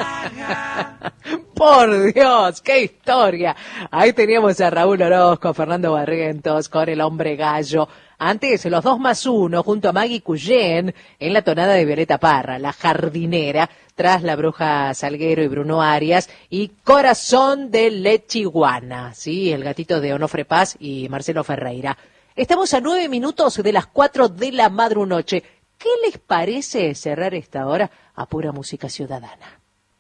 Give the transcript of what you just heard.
Por Dios, qué historia. Ahí teníamos a Raúl Orozco, a Fernando Barrientos con El Hombre Gallo. Antes, los 2+1 junto a Maggie Cuyén en la tonada de Violeta Parra, La Jardinera, tras La Bruja Salguero y Bruno Arias, y Corazón de Lechiguana, ¿sí? El gatito de Onofre Paz y Marcelo Ferreira. Estamos a 9 minutos de las 4 de la madrunoche. ¿Qué les parece cerrar esta hora a pura música ciudadana?